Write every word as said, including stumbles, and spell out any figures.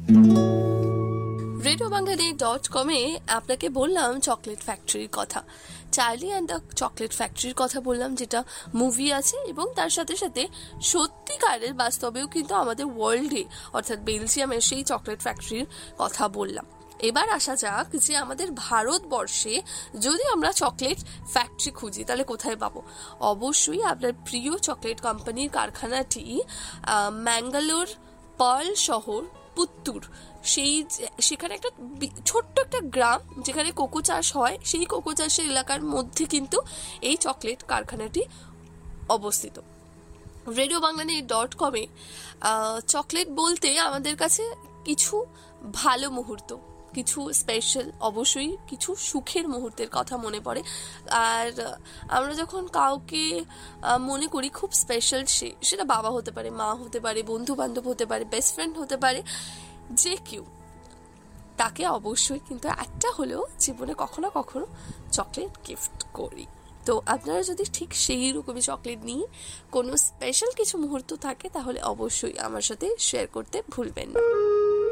Radio বাঙালি dot কমে আপনাকে বললাম চকলেট ফ্যাক্টরির কথা, চার্লি অ্যান্ড দ্য চকলেট ফ্যাক্টরির কথা বললাম, যেটা মুভি আছে, এবং তার সাথে সাথে সত্যিকারের বাস্তবেও কিন্তু আমাদের ওয়ার্ল্ডে অর্থাৎ বেলজিয়ামের সেই চকলেট ফ্যাক্টরির কথা বললাম। এবার আসা যাক যে আমাদের ভারতবর্ষে যদি আমরা চকলেট ফ্যাক্টরি খুঁজি তাহলে কোথায় পাবো। অবশ্যই আপনার প্রিয় চকলেট কোম্পানির কারখানাটি ম্যাঙ্গালোর পার্ল শহর পুত্তুর, সেই সেখানে একটা ছোট্ট একটা গ্রাম যেখানে কোকো চাষ হয়, সেই কোকো চাষের এলাকার মধ্যে কিন্তু এই চকলেট কারখানাটি অবস্থিত। রেডিও বাংলানি ডট কমে চকলেট বলতে আমাদের কাছে কিছু ভালো মুহূর্ত, কিছু স্পেশাল, অবশ্যই কিছু সুখের মুহূর্তের কথা মনে পড়ে। আর আমরা যখন কাউকে মনে করি খুব স্পেশাল, সে সেটা বাবা হতে পারে, মা হতে পারে, বন্ধু বান্ধব হতে পারে, বেস্ট ফ্রেন্ড হতে পারে, যে কেউ, তাকে অবশ্যই কিন্তু একটা হলেও জীবনে কখনো কখনো চকলেট গিফট করি। তো আপনারা যদি ঠিক সেই রকমই চকলেট নিয়ে কোনো স্পেশাল কিছু মুহূর্ত থাকে তাহলে অবশ্যই আমার সাথে শেয়ার করতে ভুলবেন না।